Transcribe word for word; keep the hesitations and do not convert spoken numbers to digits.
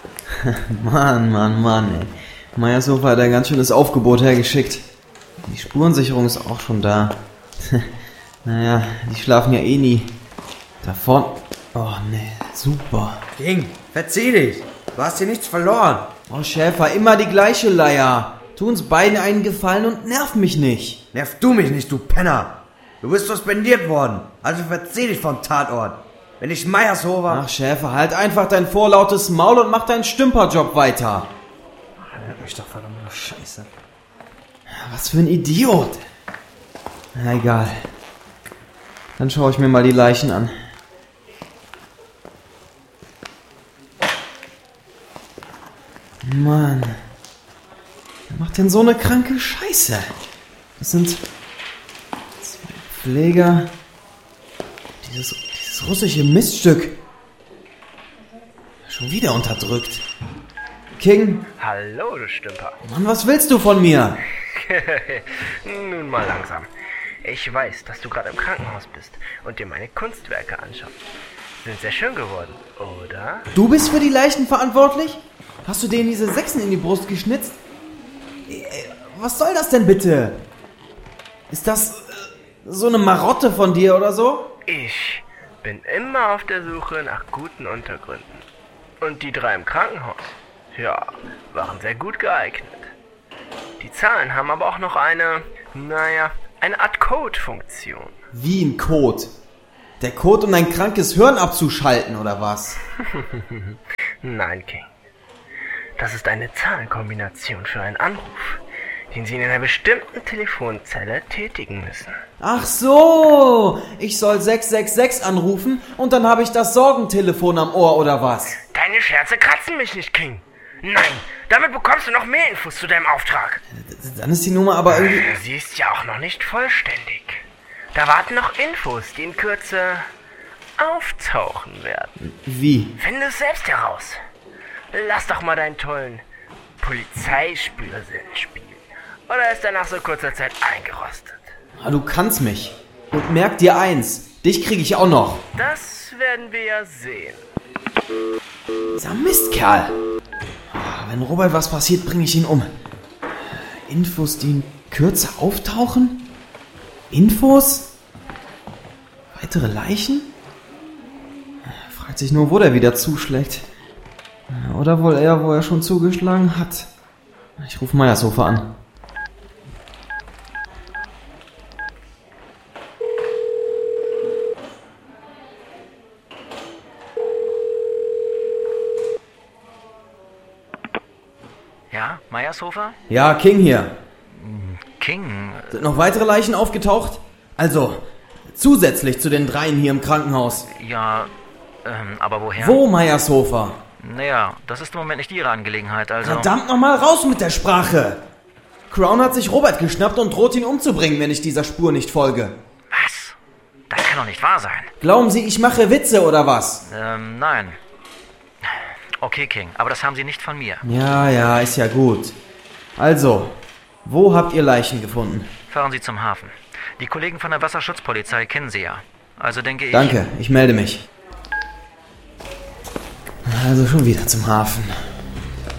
Mann, Mann, Mann, ey. Meyershofer hat ein ganz schönes Aufgebot hergeschickt. Die Spurensicherung ist auch schon da. Naja, die schlafen ja eh nie. Da vorne... Oh, nee, super. King, verzieh dich. Du hast hier nichts verloren. Oh, Schäfer, immer die gleiche Leier. Tu uns beiden einen Gefallen und nerv mich nicht. Nerv du mich nicht, du Penner. Du bist suspendiert worden. Also verzieh dich vom Tatort. Wenn ich Meyershofer... Ach, Schäfer, halt einfach dein vorlautes Maul und mach deinen Stümperjob weiter. Hört mich doch verdammt Scheiße. Was für ein Idiot. Na, egal. Dann schaue ich mir mal die Leichen an. Mann. Wer macht denn so eine kranke Scheiße? Das sind zwei Pfleger. Dieses, dieses russische Miststück. Schon wieder unterdrückt. King. Hallo, du Stümper. Mann, was willst du von mir? Nun mal langsam. Ich weiß, dass du gerade im Krankenhaus bist und dir meine Kunstwerke anschaust. Sind sehr schön geworden, oder? Du bist für die Leichen verantwortlich? Hast du denen diese Sechsen in die Brust geschnitzt? Was soll das denn bitte? Ist das äh, so eine Marotte von dir oder so? Ich bin immer auf der Suche nach guten Untergründen. Und die drei im Krankenhaus, ja, waren sehr gut geeignet. Die Zahlen haben aber auch noch eine, naja, eine Art Code-Funktion. Wie ein Code? Der Code, um dein krankes Hirn abzuschalten, oder was? Nein, King. Das ist eine Zahlenkombination für einen Anruf, den Sie in einer bestimmten Telefonzelle tätigen müssen. Ach so, ich soll sechs sechs sechs anrufen und dann habe ich das Sorgentelefon am Ohr, oder was? Deine Scherze kratzen mich nicht, King. Nein, damit bekommst du noch mehr Infos zu deinem Auftrag. Dann ist die Nummer aber irgendwie... Sie ist ja auch noch nicht vollständig. Da warten noch Infos, die in Kürze auftauchen werden. Wie? Finde es selbst heraus. Lass doch mal deinen tollen Polizeispürsinn spielen. Oder ist er nach so kurzer Zeit eingerostet? Ah, du kannst mich. Und merk dir eins, dich kriege ich auch noch. Das werden wir ja sehen. Dieser Mistkerl. Wenn Robert was passiert, bringe ich ihn um. Infos, die in Kürze auftauchen? Infos? Weitere Leichen? Fragt sich nur, wo der wieder zuschlägt. Oder wohl eher, wo er schon zugeschlagen hat. Ich rufe Meyershofer an. Ja, Meyershofer? Ja, King hier. King? Sind noch weitere Leichen aufgetaucht? Also, zusätzlich zu den dreien hier im Krankenhaus. Ja, ähm, aber woher? Wo, Meyershofer? Naja, das ist im Moment nicht Ihre Angelegenheit, also... Verdammt nochmal raus mit der Sprache! Crown hat sich Robert geschnappt und droht ihn umzubringen, wenn ich dieser Spur nicht folge. Was? Das kann doch nicht wahr sein. Glauben Sie, ich mache Witze oder was? Ähm, nein. Okay, King, aber das haben Sie nicht von mir. Ja, ja, ist ja gut. Also, wo habt ihr Leichen gefunden? Fahren Sie zum Hafen. Die Kollegen von der Wasserschutzpolizei kennen Sie ja. Also denke ich... Danke, ich melde mich. Also schon wieder zum Hafen.